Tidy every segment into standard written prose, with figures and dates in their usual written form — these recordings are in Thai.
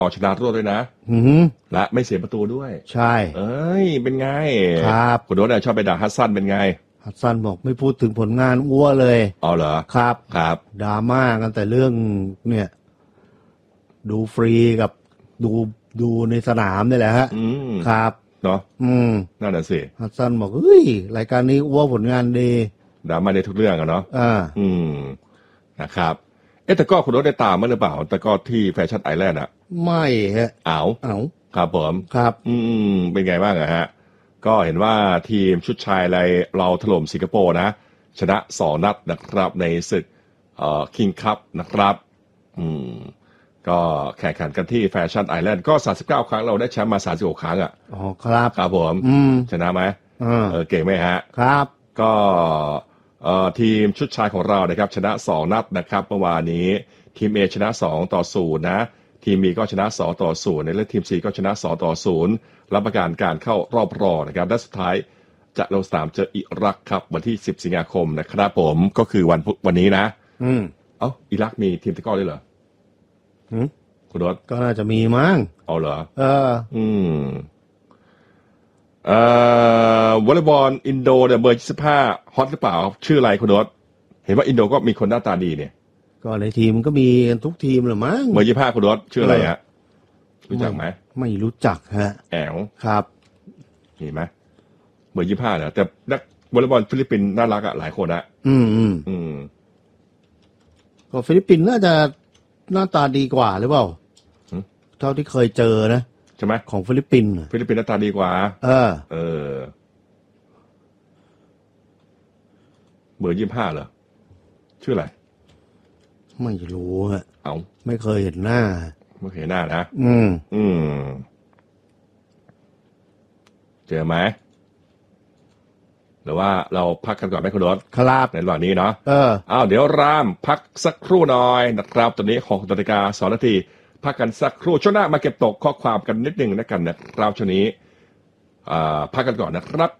ชนะรวดด้วยนะและไม่เสียประตูด้วยใช่เป็นไงครับคุณโดนชอบไปด่าฮัสซันเป็นไงฮัสซันบอกไม่พูดถึงผลงานอ้วเลยเหรอครับดราม่ากันแต่เรื่องเนี่ยดูฟรีกับดูในสนามนี่แหละฮะครับเนาะนั่นแหละสิฮัสซันบอกเฮ้ยรายการนี้อ้วผลงานดีดราม่าในทุกเรื่องอะเนาะนะครับแต่ก็คุณโดนได้ตามมั้ยหรือเปล่าแต่ก็ที่แฟชั่นไอแลนด์อะไม่ฮะเอาครับผมครับเป็นไงบ้างอะฮะก็เห็นว่าทีมชุดชายเราถล่มสิงคโปร์นะชนะ2นัดนะครับในศึกคิงส์คัพนะครับก็แข่งขันกันที่แฟชั่นไอแลนด์ก็39ครั้งเราได้แชมป์มา36ครั้งอ่ะครับผมชนะไหมเก่งไหมฮะครับก็ทีมชุดชายของเรานะครับชนะ2นัดนะครับเมื่อวานนี้ทีม A ชนะ2-0นะทีม B ก็ชนะ2-0และทีม C ก็ชนะ2-0รับประกันการเข้ารอบรองนะครับและสุดท้ายจะลงสนามเจออิรักครับวันที่10สิงหาคมนะครับผมก็คือวันนี้นะอิรักมีทีมตะกร้อด้วยเหรอคุณรถก็น่าจะมีมั้งเหรอวอลเลย์บอลอินโดเนี่ยเบอร์25ฮอตหรือเปล่าชื่ออะไรคุณรถเห็นว่าอินโดก็มีคนหน้าตาดีเนี่ยก็ในทีมมันก็มีทุกทีมแหละมั้งเบอร์25คุณรถชื่ออะไรฮะรู้จักไหมไม่รู้จักฮะแอลครับมีไหมเบอร์25เนี่ยแต่นักวอลเลย์บอลฟิลิปปินส์น่ารักหลายคนนะก็ฟิลิปปินส์น่าจะหน้าตาดีกว่าหรือเปล่าเท่าที่เคยเจอนะใช่ไหมของฟิลิปปินส์หน้าตาดีกว่าเบอร์25เหรอชื่ออะไรไม่รู้ฮะไม่เคยเห็นหน้าไม่เคยเห็นหน้านะเจอไหมหรือว่าเราพักกันก่อนไหมคุณรถครับในระหว่างนี้เนาะเดี๋ยวรามพักสักครู่หน่อยนะครับตอนนี้6 นาฬิกา 2 นาทีพักกันสักครู่ช่วงหน้ามาเก็บตกข้อความกันนิดนึงนะกันนะครับช่วงนี้พักกันก่อนนะครับ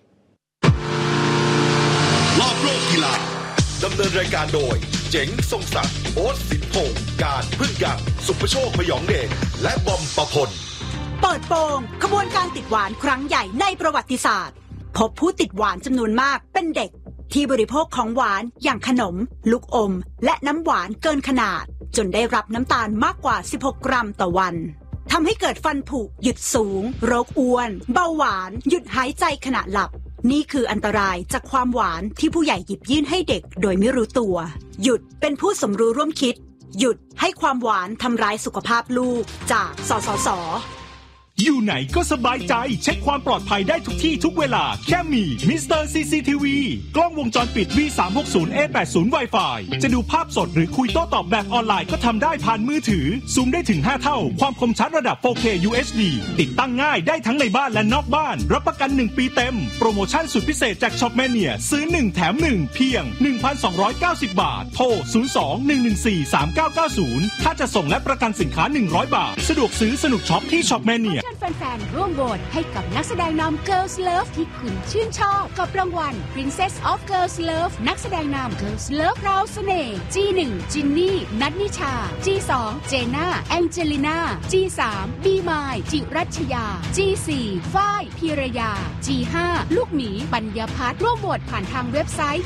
รอบโลกกีฬาดำเนินรายการโดยเจ๋งทรงศักดิ์โอ๊ตสินพงษ์การพึ่งยังสุภโชคพยองเดชและบอมประพลเปิดโปงขบวนการติดหวานครั้งใหญ่ในประวัติศาสตร์พบผู้ติดหวานจำนวนมากเป็นเด็กที่บริโภคของหวานอย่างขนมลูกอมและน้ำหวานเกินขนาดจนได้รับน้ำตาลมากกว่า16 กรัมต่อวันทำให้เกิดฟันผุหยุดสูงโรคอ้วนเบาหวานหยุดหายใจขณะหลับนี่คืออันตรายจากความหวานที่ผู้ใหญ่หยิบยื่นให้เด็กโดยไม่รู้ตัวหยุดเป็นผู้สมรู้ร่วมคิดหยุดให้ความหวานทำร้ายสุขภาพลูกจากสสส. อยู่ไหนก็สบายใจเช็คความปลอดภัยได้ทุกที่ทุกเวลาแค่มีมิสเตอร์ CCTV กล้องวงจรปิด V360A80 Wi-Fi จะดูภาพสดหรือคุยโต้ตอบแบบออนไลน์ก็ทำได้ผ่านมือถือซูมได้ถึง5เท่าความคมชัดระดับ 4K UHD ติดตั้งง่ายได้ทั้งในบ้านและนอกบ้านรับประกัน1 ปีเต็มโปรโมชั่นสุดพิเศษจากช็อปแมเนียซื้อ1แถม1เพียง 1,290 บาทโทร 02-114-3990 ถ้าจะส่งและประกันสินค้า100 บาทสะดวกซื้อสนุกช็อปที่ช็อปแมเนียแฟนๆร่วมโหวตให้กับนักแสดงนำ Girls Love ที่คุณชื่นชอบกับรางวัล Princess of Girls Love นักแสดงนำ Girls Love ราวเสน่ห์ G1 จินนี่นัทนิชา G2 เจน่าแองเจลิน่า G3 บีมายจิรัชยา G4 ฝ้ายพีรยา G5 ลูกหมีปัญญาพัฒน์ร่วมโหวตผ่านทางเว็บไซต์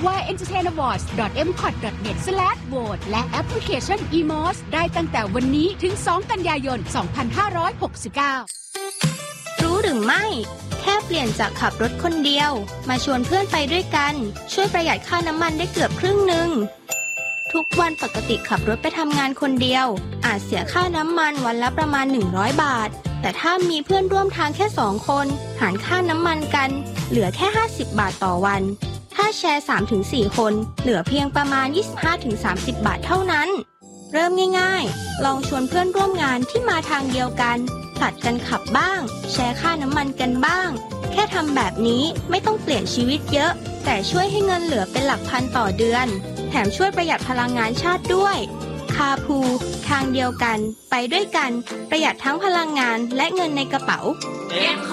yentertainawards.mcot.net/vote และแอปพลิเคชัน eMOS ได้ตั้งแต่วันนี้ถึง2 กันยายน 2569 รู้หรือไม่แค่เปลี่ยนจากขับรถคนเดียวมาชวนเพื่อนไปด้วยกันช่วยประหยัดค่าน้ำมันได้เกือบครึ่งนึงทุกวันปกติขับรถไปทำงานคนเดียวอาจเสียค่าน้ำมันวันละประมาณ100 บาทแต่ถ้ามีเพื่อนร่วมทางแค่2 คนหารค่าน้ำมันกันเหลือแค่50 บาทต่อวันถ้าแชร์ 3-4 คนเหลือเพียงประมาณ 25-30 บาทเท่านั้นเริ่มง่ายๆลองชวนเพื่อนร่วมงานที่มาทางเดียวกันผลัดกันขับบ้างแชร์ค่าน้ำมันกันบ้างแค่ทำแบบนี้ไม่ต้องเปลี่ยนชีวิตเยอะแต่ช่วยให้เงินเหลือเป็นหลักพันต่อเดือนแถมช่วยประหยัดพลังงานชาติด้วยคาพูทางเดียวกันไปด้วยกันประหยัดทั้งพลังงานและเงินในกระเป๋า